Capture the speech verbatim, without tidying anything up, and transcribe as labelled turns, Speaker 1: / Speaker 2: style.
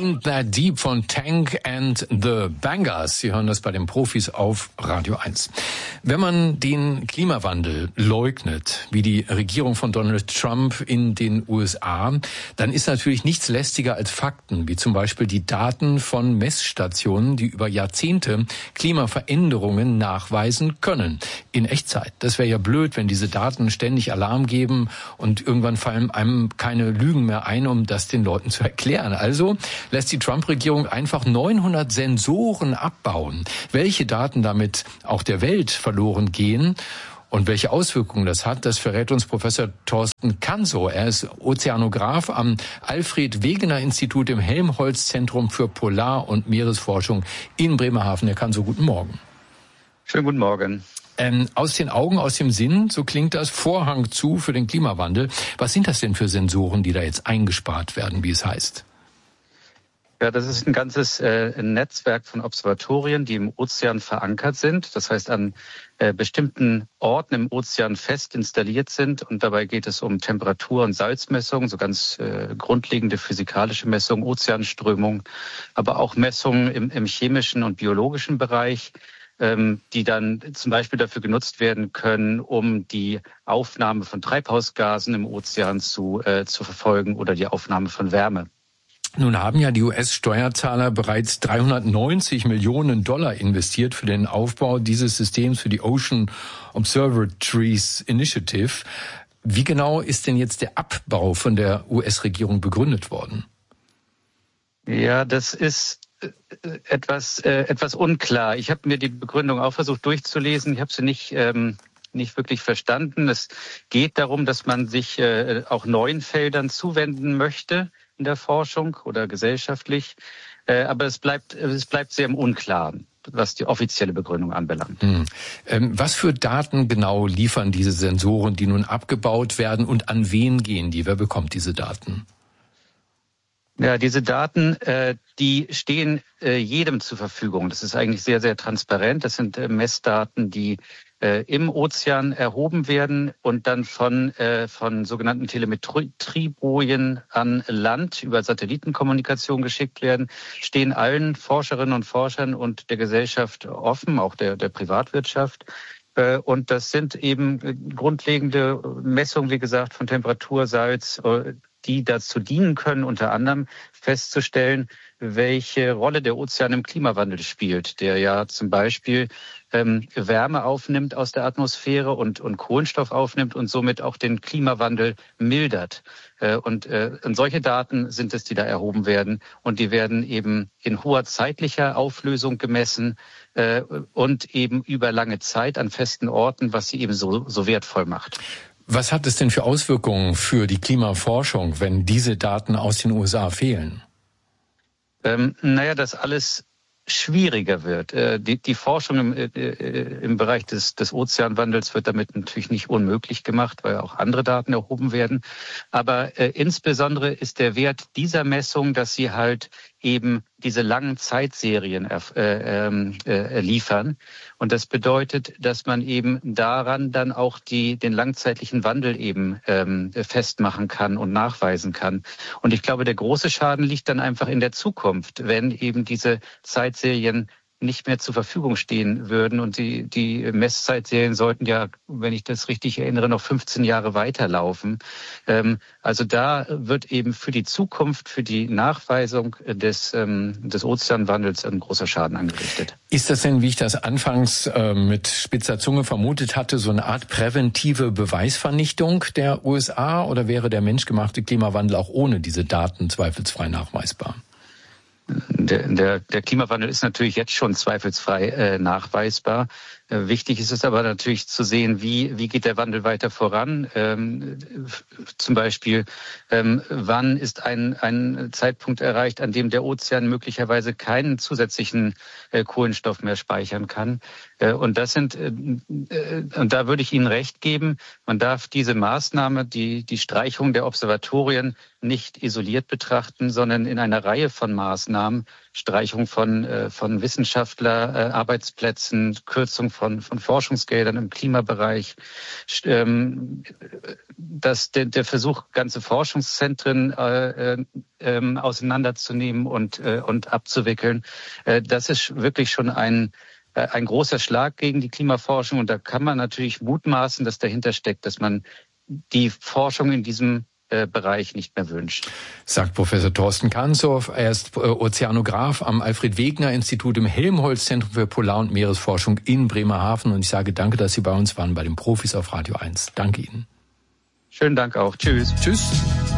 Speaker 1: In That Deep von Tank and the Bangers. Sie hören das bei den Profis auf Radio eins. Wenn man den Klimawandel leugnet, wie die Regierung von Donald Trump in den U S A, dann ist natürlich nichts lästiger als Fakten, wie zum Beispiel die Daten von Messstationen, die über Jahrzehnte Klimaveränderungen nachweisen können. In Echtzeit. Das wäre ja blöd, wenn diese Daten ständig Alarm geben und irgendwann fallen einem keine Lügen mehr ein, um das den Leuten zu erklären. Also lässt die Trump-Regierung einfach neunhundert Sensoren abbauen. Welche Daten damit auch der Welt verloren gehen und welche Auswirkungen das hat, das verrät uns Professor Thorsten Kansow. Er ist Ozeanograf am Alfred-Wegener-Institut im Helmholtz-Zentrum für Polar- und Meeresforschung in Bremerhaven. Herr Kansow, guten Morgen.
Speaker 2: Schönen guten Morgen.
Speaker 1: Ähm, aus den Augen, aus dem Sinn, so klingt das, Vorhang zu für den Klimawandel. Was sind das denn für Sensoren, die da jetzt eingespart werden, wie es heißt?
Speaker 2: Ja, das ist ein ganzes äh, Netzwerk von Observatorien, die im Ozean verankert sind. Das heißt, an äh, bestimmten Orten im Ozean fest installiert sind. Und dabei geht es um Temperatur- und Salzmessungen, so ganz äh, grundlegende physikalische Messungen, Ozeanströmung, aber auch Messungen im, im chemischen und biologischen Bereich, ähm, die dann zum Beispiel dafür genutzt werden können, um die Aufnahme von Treibhausgasen im Ozean zu, äh, zu verfolgen oder die Aufnahme von Wärme.
Speaker 1: Nun haben ja die U S-Steuerzahler bereits dreihundertneunzig Millionen Dollar investiert für den Aufbau dieses Systems für die Ocean Observatories Initiative. Wie genau ist denn jetzt der Abbau von der U S-Regierung begründet worden?
Speaker 2: Ja, das ist etwas äh, etwas unklar. Ich habe mir die Begründung auch versucht durchzulesen. Ich habe sie nicht ähm, nicht wirklich verstanden. Es geht darum, dass man sich äh, auch neuen Feldern zuwenden möchte in der Forschung oder gesellschaftlich. Äh, aber es bleibt es bleibt sehr im Unklaren, was die offizielle Begründung anbelangt.
Speaker 1: Hm. Ähm, was für Daten genau liefern diese Sensoren, die nun abgebaut werden, und an wen gehen die? Wer bekommt diese Daten?
Speaker 2: Ja, diese Daten, äh, die stehen äh, jedem zur Verfügung. Das ist eigentlich sehr, sehr transparent. Das sind äh, Messdaten, die äh, im Ozean erhoben werden und dann von äh, von sogenannten Telemetriebojen an Land über Satellitenkommunikation geschickt werden, stehen allen Forscherinnen und Forschern und der Gesellschaft offen, auch der der Privatwirtschaft. Äh, und das sind eben grundlegende Messungen, wie gesagt, von Temperatur, Salz, äh, die dazu dienen können, unter anderem festzustellen, welche Rolle der Ozean im Klimawandel spielt, der ja zum Beispiel ähm, Wärme aufnimmt aus der Atmosphäre und, und Kohlenstoff aufnimmt und somit auch den Klimawandel mildert. Äh, und, äh, und solche Daten sind es, die da erhoben werden. Und die werden eben in hoher zeitlicher Auflösung gemessen äh, und eben über lange Zeit an festen Orten, was sie eben so, so wertvoll macht.
Speaker 1: Was hat es denn für Auswirkungen für die Klimaforschung, wenn diese Daten aus den U S A fehlen?
Speaker 2: Ähm, naja, dass alles schwieriger wird. Äh, die, die Forschung im, äh, im Bereich des, des Ozeanwandels wird damit natürlich nicht unmöglich gemacht, weil auch andere Daten erhoben werden. Aber äh, insbesondere ist der Wert dieser Messung, dass sie halt eben diese langen Zeitserien äh, äh, liefern. Und das bedeutet, dass man eben daran dann auch die, den langzeitlichen Wandel eben ähm, festmachen kann und nachweisen kann. Und ich glaube, der große Schaden liegt dann einfach in der Zukunft, wenn eben diese Zeitserien nicht mehr zur Verfügung stehen würden. Und die, die Messzeitserien sollten ja, wenn ich das richtig erinnere, noch fünfzehn Jahre weiterlaufen. Ähm, also da wird eben für die Zukunft, für die Nachweisung des, ähm, des Ozeanwandels ein großer Schaden angerichtet.
Speaker 1: Ist das denn, wie ich das anfangs äh, mit spitzer Zunge vermutet hatte, so eine Art präventive Beweisvernichtung der U S A, oder wäre der menschgemachte Klimawandel auch ohne diese Daten zweifelsfrei nachweisbar?
Speaker 2: Der, der, der Klimawandel ist natürlich jetzt schon zweifelsfrei äh, nachweisbar. Äh, wichtig ist es aber natürlich zu sehen, wie, wie geht der Wandel weiter voran. Ähm, zum Beispiel, ähm, wann ist ein, ein Zeitpunkt erreicht, an dem der Ozean möglicherweise keinen zusätzlichen äh, Kohlenstoff mehr speichern kann. Äh, und das sind, äh, äh, und da würde ich Ihnen recht geben, man darf diese Maßnahme, die, die Streichung der Observatorien nicht isoliert betrachten, sondern in einer Reihe von Maßnahmen, Streichung von, äh, von Wissenschaftler, äh, Arbeitsplätzen, Kürzung von, von Forschungsgeldern im Klimabereich. Ähm, dass der, der Versuch, ganze Forschungszentren äh, äh, auseinanderzunehmen und, äh, und abzuwickeln, äh, das ist wirklich schon ein ein großer Schlag gegen die Klimaforschung. Und da kann man natürlich mutmaßen, dass dahinter steckt, dass man die Forschung in diesem äh, Bereich nicht mehr wünscht.
Speaker 1: Sagt Professor Thorsten Kahnsow. Er ist äh, Ozeanograph am Alfred-Wegener-Institut im Helmholtz-Zentrum für Polar- und Meeresforschung in Bremerhaven. Und ich sage danke, dass Sie bei uns waren, bei den Profis auf Radio eins. Danke Ihnen.
Speaker 2: Schönen Dank auch. Tschüss.
Speaker 1: Tschüss.